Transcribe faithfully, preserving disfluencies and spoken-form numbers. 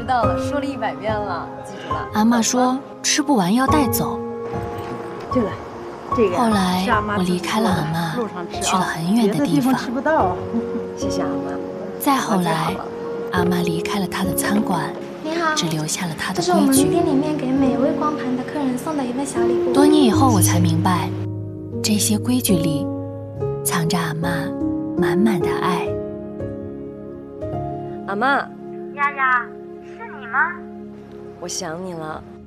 道了，说了一百遍了，记住了。 阿嬷说吃不完要带走。 对了，这个后来我离开了阿嬷，去了很远的地方。 吃不到。 谢谢阿妈。 再后来，阿嬷离开了她的餐馆， 你好， 只留下了她的这是我们规矩。 店里面给每一位光盘的客人送的一份小礼物。 多年以后，我才明白，这些规矩里藏着阿嬷满满的爱。 阿妈， 丫丫，是你吗？ 我想你了。